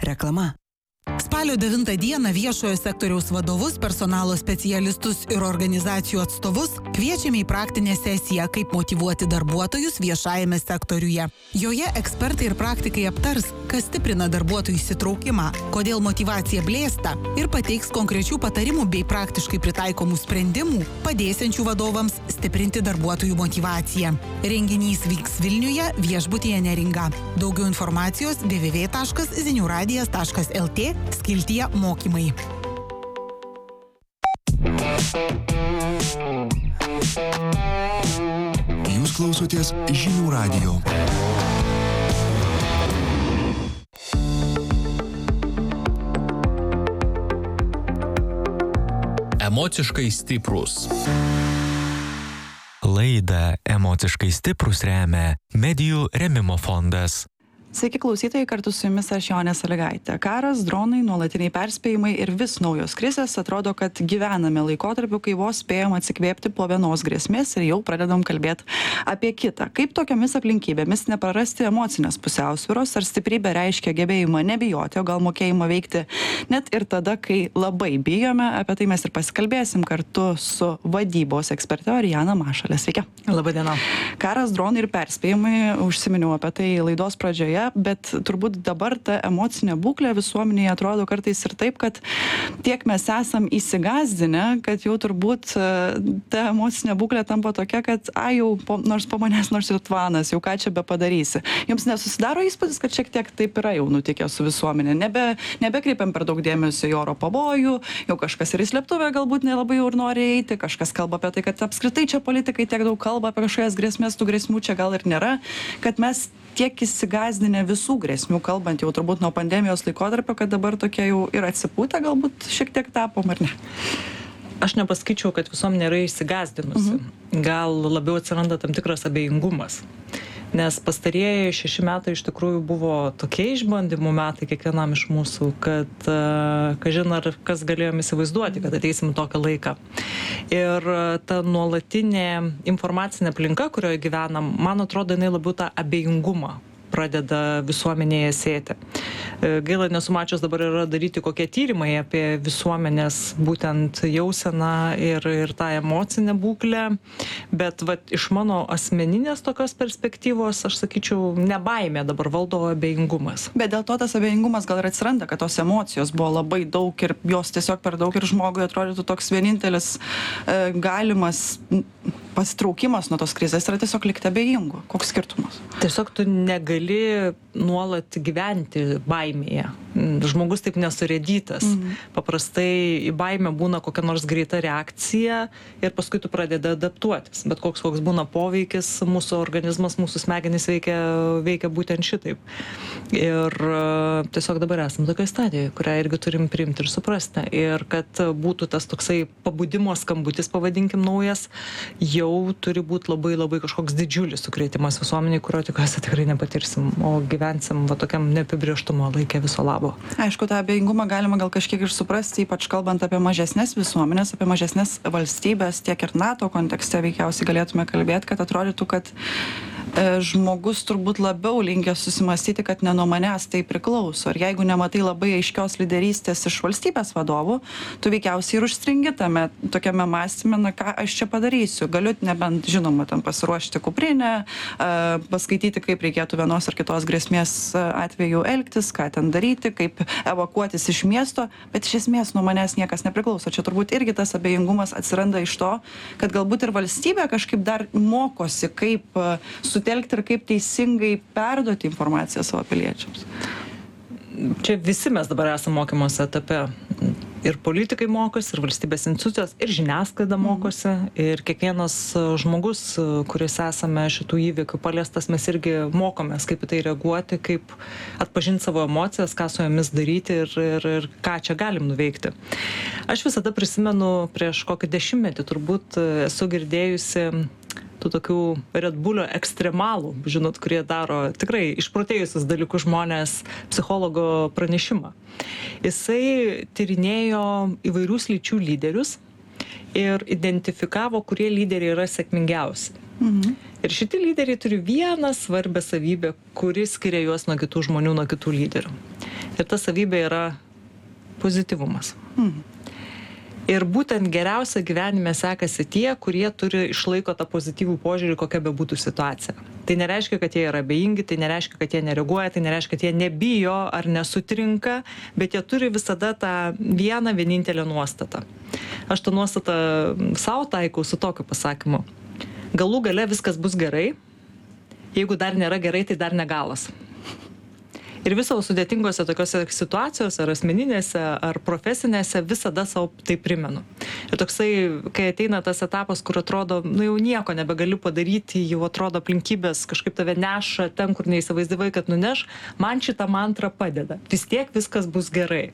Reklama. Spalio 9 dieną viešojo sektoriaus vadovus, personalo specialistus ir organizacijų atstovus kviečiame į praktinę sesiją, kaip motyvuoti darbuotojus viešajame sektoriuje. Joje ekspertai ir praktikai aptars, kas stiprina darbuotojų įsitraukimą, kodėl motyvacija blėsta ir pateiks konkrečių patarimų bei praktiškai pritaikomų sprendimų, padėsiančių vadovams stiprinti darbuotojų motyvaciją. Renginys vyks Vilniuje, viešbutyje Neringa. Daugiau informacijos www.ziniuradijas.lt skiltyje mokymai. Jūs klausotės Žinių radijo. Emociškai stiprus. Laidą Emociškai stiprus remia Medijų rėmimo fondas. Sveiki klausytojai, kartu su jumis aš Jonė Sąlygaitė. Karas, dronai, nuolatiniai perspėjimai ir vis naujos krizės atrodo, kad gyvename laikotarpiu, kai vos spėjom atsikvėpti po vienos grėsmės ir jau pradedam kalbėti apie kitą. Kaip tokiamis aplinkybėmis neprarasti emocinės pusiausvyros, ar stiprybė reiškia gebėjimą nebijoti, o gal mokėjimą veikti net ir tada, kai labai bijome. Apie tai mes ir pasikalbėsim kartu su vadybos eksperte Orijana Mašalė. Sveiki. Labadiena. Karas, dronai ir perspėjimai, užsiminiau apie tai laidos pradžioje. Bet turbūt dabar ta emocinė būklė visuomenėje atrodo kartais ir taip, kad tiek mes esam įsigąsdinę, kad jau turbūt ta emocinė būklė tampa tokia, kad nors po manęs, nors ir tvanas, jau ką čia be padarysi. Jums nesusidaro įspūdis, kad šiek tiek taip yra jau nutikę su visuomenė? Nebekreipiam per daug dėmesio į oro pavojų, jau kažkas ir į slėptuvę galbūt nelabai jau ir nori eiti, kažkas kalba apie tai, kad apskritai čia politikai tiek daug kalba apie kažkokias grėsmės, tų grėsmių čia gal ir nėra, kad mes tiek įsigąsdinę visų grėsmių, kalbant jau turbūt nuo pandemijos laikotarpio, kad dabar tokie jau ir atsipūtę galbūt šiek tiek tapom, ar ne? Aš nepasakyčiau, kad visuomenė yra įsigąsdinusi. Gal labiau atsiranda tam tikras abejingumas. Nes pastarieji 6 metai iš tikrųjų buvo tokie išbandymų metai kiekvienam iš mūsų, kad kažin ar kas galėjom įsivaizduoti, kad ateisim tokį laiką. Ir ta nuolatinė informacinė aplinka, kurioje gyvenam, man atrodo, jinai labiau tą abejingumą pradeda visuomenėje sėti. Gaila, nesumačius dabar yra daryti kokie tyrimai apie visuomenės būtent jauseną ir tą emocinę būklę, bet iš mano asmeninės tokios perspektyvos, aš sakyčiau, ne baimė dabar valdo abejingumas. Bet dėl to tas abejingumas gal ir atsiranda, kad tos emocijos buvo labai daug ir jos tiesiog per daug ir žmogui atrodytų toks vienintelis galimas pasitraukimas nuo tos krizės yra tiesiog likti abejingu. Koks skirtumas? Tiesiog tu negali nuolat gyventi baimėje. Žmogus taip nesurėdytas. Paprastai į baimę būna kokia nors greita reakcija ir paskui tu pradedi adaptuotis. Bet koks būna poveikis, mūsų organizmas, mūsų smegenys veikia būtent šitaip. Ir tiesiog dabar esam tokioje stadijoje, kurią irgi turim priimti ir suprasti. Ir kad būtų tas toksai pabudimo skambutis, pavadinkim naujas, jau turi būti labai labai kažkoks didžiulis sukrėtimas visuomeniai, kurio tikiuosi tikrai nepatirsim, o gyvensim tokiam neapibrėžtumo laike viso labo. Aišku, tą abejingumą galima gal kažkiek ir suprasti, ypač kalbant apie mažesnės visuomenės, apie mažesnės valstybės, tiek ir NATO kontekste veikiausiai galėtume kalbėti, kad atrodytų, kad žmogus turbūt labiau linkęs susimąstyti, kad ne nuo manęs tai priklauso. Ir jeigu nematai labai aiškios lyderystės iš valstybės vadovų, tu veikiausiai ir užstringi tame tokiame mąstyme, na ką aš čia padarysiu. Galiu nebent, žinoma, tam pasiruošti kuprinę, paskaityti, kaip reikėtų vienos ar kitos grėsmės atveju elgtis, ką ten daryti, kaip evakuotis iš miesto, bet iš esmės nuo manęs niekas nepriklauso. Čia turbūt irgi tas abejingumas atsiranda iš to, kad galbūt ir valstybė kažkaip dar mokosi, kaip sutelkti ir kaip teisingai perduoti informaciją savo piliečiams. Čia visi mes dabar esame mokymosi etape. Ir politikai mokosi, ir valstybės institucijos, ir žiniasklaida mokosi, ir kiekvienas žmogus, kuris esame šitų įvykių paliestas, mes irgi mokomės, kaip į tai reaguoti, kaip atpažinti savo emocijas, ką su jomis daryti ir ką čia galim nuveikti. Aš visada prisimenu, prieš kokį 10 metį turbūt esu girdėjusi tų tokių Red Bullio ekstremalų, žinot, kurie daro tikrai išprotėjusius dalykus žmonės, psichologo pranešimą. Jisai tyrinėjo įvairius lyčių lyderius ir identifikavo, kurie lyderiai yra sėkmingiausi. Ir šitie lyderiai turi vieną svarbę savybę, kuri skiria juos nuo kitų žmonių, nuo kitų lyderių. Ir ta savybė yra pozityvumas. Ir būtent geriausia gyvenime sekasi tie, kurie išlaiko tą pozityvų požiūrį, kokia bebūtų situacija. Tai nereiškia, kad jie yra abejingi, tai nereiškia, kad jie nereaguoja, tai nereiškia, kad jie nebijo ar nesutrinka, bet jie turi visada tą vienintelę nuostatą. Aš tą nuostatą savo taikau su tokiu pasakymu. Galų gale viskas bus gerai, jeigu dar nėra gerai, tai dar negalas. Ir viso sudėtingose tokiose situacijose, ar asmeninėse, ar profesinėse, visada savo tai primenu. Ir toksai, kai ateina tas etapas, kur atrodo, jau nieko nebegali padaryti, jau atrodo aplinkybės kažkaip tave neša ten, kur neįsivaizdavai, kad nuneš, man šitą mantrą padeda. Vis tiek viskas bus gerai.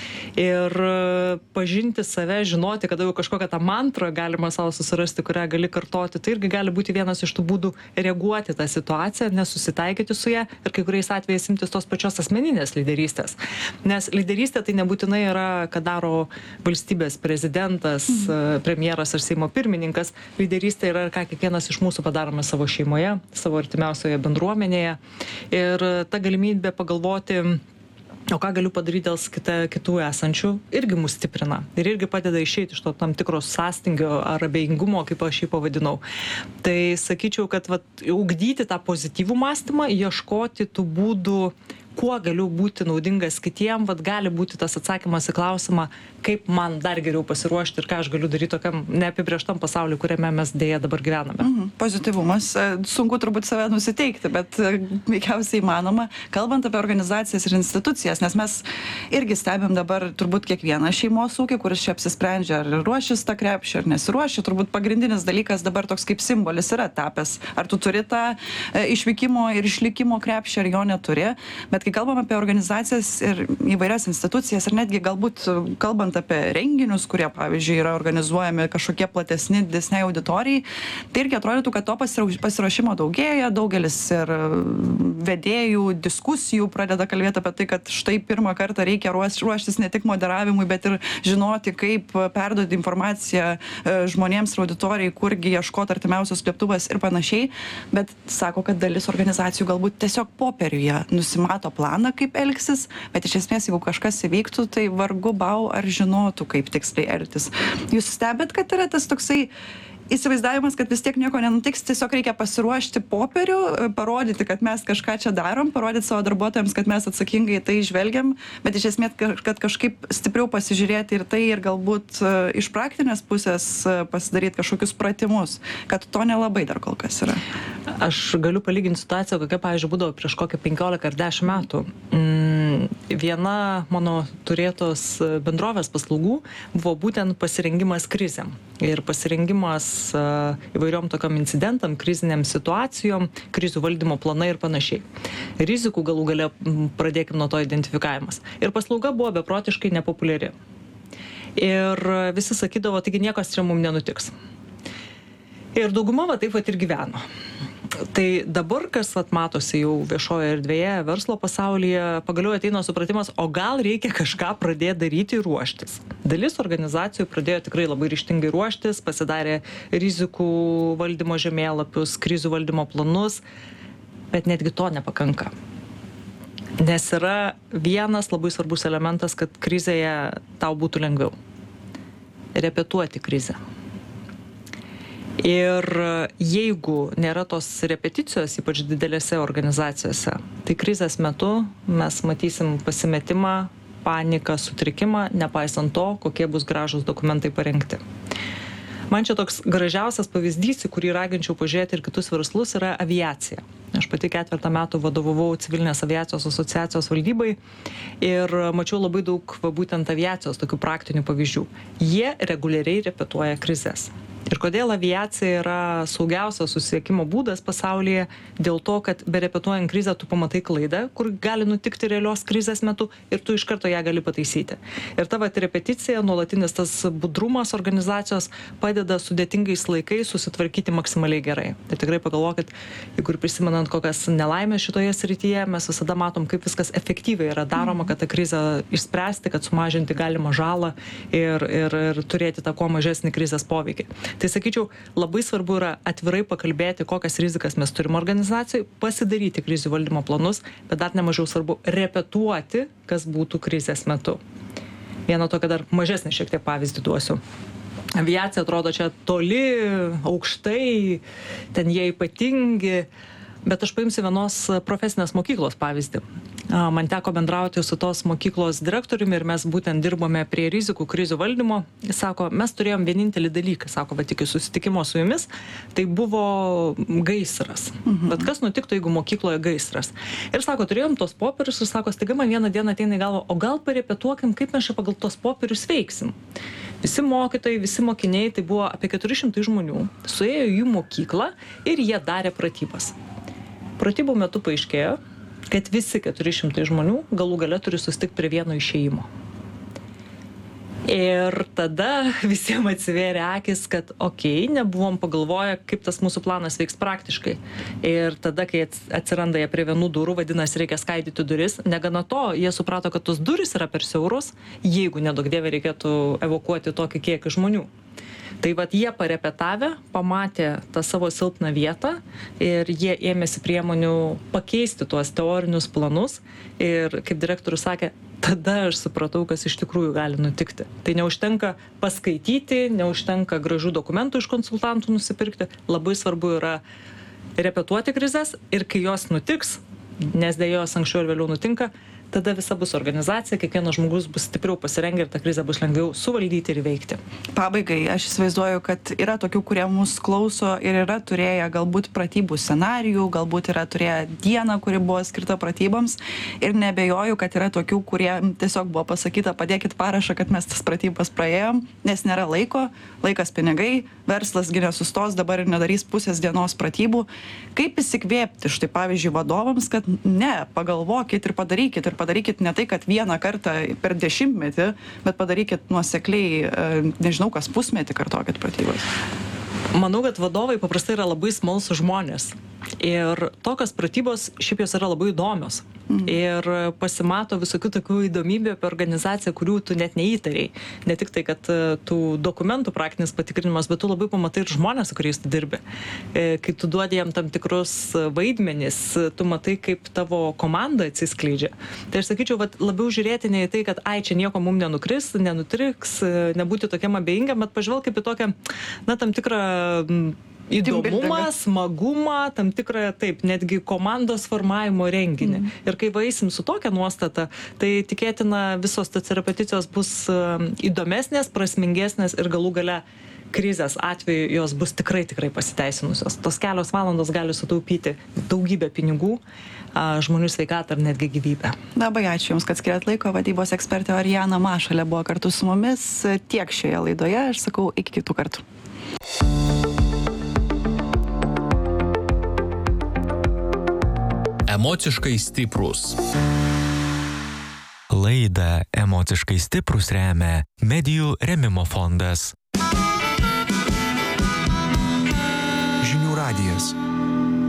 Ir pažinti save, žinoti, kada jau kažkokią tą mantrą galima savo susirasti, kurią gali kartoti, tai irgi gali būti vienas iš tų būdų reaguoti tą situaciją, nesusitaikyti su ją ir kai kuriais atvejais imtis tos pačios asmeninės lyderystės. Nes lyderystė tai nebūtinai yra, ką daro valstybės prezidentas, premjeras ar Seimo pirmininkas. Lyderystė yra, ką kiekvienas iš mūsų padarome savo šeimoje, savo artimiausioje bendruomenėje. Ir ta galimybė pagalvoti, o ką galiu padaryti dėl kitų esančių, irgi mus stiprina. Ir irgi padeda išeiti iš to tam tikros sąstingio ar abejingumo, kaip aš jį pavadinau. Tai sakyčiau, kad ugdyti tą pozityvų mąstymą, ieškoti tų būdų, kuo galiu būti naudingas kitiem, gali būti tas atsakymas į klausimą, kaip man dar geriau pasiruošti ir ką aš galiu daryti tokiam neapibrėžtam pasauliu, kuriame mes dėja dabar gyvename. Pozityvumas. Sunku turbūt save nusiteikti, bet veikiausiai įmanoma, kalbant apie organizacijas ir institucijas, nes mes irgi stebim dabar turbūt kiekvieną šeimos ūkį, kuris čia apsisprendžia, ar ruošis tą krepšį, ar nesiruošia. Turbūt pagrindinis dalykas dabar toks kaip simbolis yra tapęs. Ar tu turi tą išvykimo ir išlikimo krepšį, ar jo neturi. Bet kai kalbam apie organizacijas ir įvairias institucijas, ir netgi galbūt kalbant apie renginius, kurie, pavyzdžiui, yra organizuojami kažkokie platesni, didesniai auditorijai, tai irgi atrodytų, kad to pasiruošimo daugėja, daugelis ir vedėjų, diskusijų pradeda kalbėti apie tai, kad štai pirmą kartą reikia ruoštis ne tik moderavimui, bet ir žinoti, kaip perduoti informaciją žmonėms ir auditorijai, kurgi ieškoti artimiausios slėptuvės ir panašiai. Bet sako, kad dalis organizacijų galbūt tiesiog popieriuje nusimato planą, kaip elgsis, bet iš esmės, jeigu kažkas įvyktų, tai vargu bau ar žinotų, kaip tiksliai elgtis. Jūs stebit, kad yra tas toksai įsivaizdavimas, kad vis tiek nieko nenutiks, tiesiog reikia pasiruošti popierių, parodyti, kad mes kažką čia darom, parodyti savo darbuotojams, kad mes atsakingai tai žvelgiam, bet iš esmės, kad kažkaip stipriau pasižiūrėti ir tai, ir galbūt iš praktinės pusės pasidaryti kažkokius pratimus, kad to nelabai dar kol kas yra. Aš galiu palyginti situaciją, kokia, pavyzdžiui, būdavo prieš kokią 15 ar 10 metų. Viena mano turėtos bendrovės paslaugų buvo būtent pasirengimas krizėm. Ir pasirengimas įvairiom tokiam incidentam, kriziniam situacijom, krizių valdymo planai ir panašiai. Rizikų galų gale pradėkim nuo to identifikavimas. Ir paslauga buvo beprotiškai nepopuliari. Ir visi sakydavo, taigi niekas čia mums nenutiks. Ir dauguma taip ir gyveno. Tai dabar, kas matosi jau viešoje erdvėje, verslo pasaulyje, pagaliau ateina supratimas, o gal reikia kažką pradėti daryti ir ruoštis. Dalis organizacijų pradėjo tikrai labai ryžtingai ruoštis, pasidarė rizikų valdymo žemėlapius, krizių valdymo planus, bet netgi to nepakanka. Nes yra vienas labai svarbus elementas, kad krizėje tau būtų lengviau. Repetuoti krizę. Ir jeigu nėra tos repeticijos, ypač didelėse organizacijose, tai krizės metu mes matysim pasimetimą, paniką, sutrikimą, nepaisant to, kokie bus gražūs dokumentai parengti. Man čia toks gražiausias pavyzdys, į kurį raginčiau pažiūrėti ir kitus verslus, yra aviacija. Aš pati 4 metų vadovavau Civilinės aviacijos asociacijos valdybai ir mačiau labai daug būtent aviacijos tokių praktinių pavyzdžių. Jie reguliariai repetuoja krizes. Ir kodėl aviacija yra saugiausias susisiekimo būdas pasaulyje? Dėl to, kad berepetuojant krizę tu pamatai klaidą, kur gali nutikti realios krizės metu ir tu iš karto ją gali pataisyti. Ir ta repeticija, nuolatinis tas budrumas organizacijos padeda sudėtingais laikais susitvarkyti maksimaliai gerai. Tai tikrai pagalvokit, jeigu ir prisimenant kokias nelaimės šitoje srityje, mes visada matom, kaip viskas efektyviai yra daroma, kad tą krizę išspręsti, kad sumažinti galimą žalą ir turėti tą kuo mažesnį krizės poveikį. Tai sakyčiau, labai svarbu yra atvirai pakalbėti, kokias rizikas mes turime organizacijai, pasidaryti krizių valdymo planus, bet dar nemažiau svarbu repetuoti, kas būtų krizės metu. Vieną tokią dar mažesnį šiek tiek pavyzdį duosiu. Aviacija atrodo čia toli, aukštai, ten jie ypatingi, bet aš paimsiu vienos profesinės mokyklos pavyzdį. Man teko bendrauti su tos mokyklos direktoriumi ir mes būtent dirbome prie rizikų krizių valdymo. Jis sako, mes turėjom vienintelį dalyką, sako, bet iki susitikimo su jumis, tai buvo gaisras. Bet kas nutiktų, jeigu mokykloje gaisras? Ir sako, turėjom tos popierius ir sako, staiga man vieną dieną ateina į galvą, o gal parepetuokim, kaip mes čia pagal tos popierius veiksim. Visi mokytojai, visi mokiniai, tai buvo apie 400 žmonių, suėjo jų mokyklą ir jie darė pratybas. Pratybų metu paaiškėjo, kad visi 400 žmonių galų gale turi susitikti prie vieno išėjimo. Ir tada visiems atsivėrė akis, kad nebuvom pagalvoję, kaip tas mūsų planas veiks praktiškai. Ir tada, kai atsiranda jie prie vienų durų, vadinasi, reikia skaidyti duris. Negana to, jie suprato, kad tos durys yra per siauros, jeigu nedaug dievė reikėtų evakuoti tokį kiekį žmonių. Tai jie parepetavę, pamatė tą savo silpną vietą ir jie ėmėsi priemonių pakeisti tuos teorinius planus ir, kaip direktorius sakė, tada aš supratau, kas iš tikrųjų gali nutikti. Tai neužtenka paskaityti, neužtenka gražių dokumentų iš konsultantų nusipirkti, labai svarbu yra repetuoti krizes ir kai jos nutiks, nes dėl jos anksčiau ir vėliau nutinka, tada visa bus organizacija, kiekvienas žmogus bus stipriau pasirengę ir ta krizė bus lengviau suvaldyti ir veikti. Pabaigai, aš įsivaizduoju, kad yra tokių, kurie mus klauso ir yra turėję galbūt pratybų scenarijų, galbūt yra turėję dieną, kuri buvo skirta pratyboms ir nebejoju, kad yra tokių, kurie tiesiog buvo pasakyta, padėkit parašą, kad mes tas pratybas praėjom, nes nėra laiko, laikas pinigai, verslas nesustos, dabar ir nedarys pusės dienos pratybų. Kaip įsikvėpti štai pavyzdžiui vadovams, kad pagalvokit ir padarykit ne tai, kad vieną kartą per dešimtmetį, bet padarykit nuosekliai, nežinau, kas pusmetį kartokit pratybas. Manau, kad vadovai paprastai yra labai smalsūs žmonės. Ir tokios pratybos šiaip jos yra labai įdomios. Ir pasimato visokių tokių įdomybių apie organizaciją, kurių tu net neįtariai. Ne tik tai, kad tų dokumentų praktinis patikrinimas, bet tu labai pamatai ir žmonės, su kuriais tu dirbi. Kai tu duodi jam tam tikrus vaidmenis, tu matai, kaip tavo komanda atsiskleidžia. Tai aš sakyčiau, labiau žiūrėti ne į tai, kad čia nieko mums nenukris, nenutriks, nebūti tokiam abejingam, bet pažvelk kaip į tokią, tam tikrą įdomumą, smagumą, tam tikrą, netgi komandos formavimo renginį. Ir kai eisim su tokia nuostata, tai tikėtina visos tos repeticijos bus įdomesnės, prasmingesnės ir galų gale krizės atveju jos bus tikrai pasiteisinusios. Tos kelios valandos gali sutaupyti daugybę pinigų, žmonių sveikatą ar netgi gyvybę. Labai ačiū Jums, kad skiriat laiko. Vadybos ekspertė Orijana Mašalė buvo kartu su mumis. Tiek šioje laidoje. Aš sakau, iki kitų kartų. Emociškai stiprus. Laidą Emociškai stiprus remia Medijų rėmimo fondas. Žinių radijas.